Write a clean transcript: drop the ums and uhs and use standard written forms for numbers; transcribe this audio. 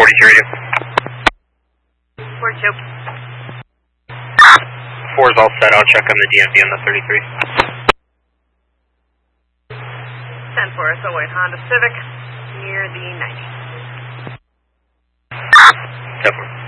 radio. 4-2. 4's all set. I'll check on the DMV on the 33. 10-4, so wait, Honda Civic near the 90. 10-4.